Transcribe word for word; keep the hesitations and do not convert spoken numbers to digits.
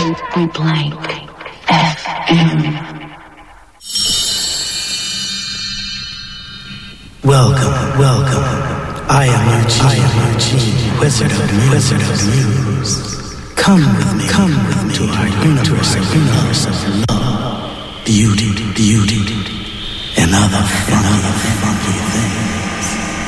Point Blank F M. Welcome, welcome. I am Eugene, I am Eugene, wizard of the wizard of the news. Come with me, come with me to our universe of universe of love, beauty, beauty, and other phenomena.